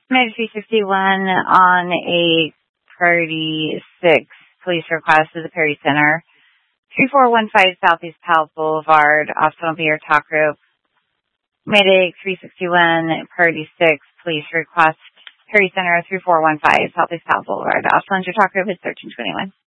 Mayday 361 on a Party 6 police request to the Perry Center. 3415 Southeast Powell Boulevard, Automobile Talk Group. Mayday 361, Party 6, police request, Perry Center, 3415 Southeast Powell Boulevard. Automobile Talk Group is 1321.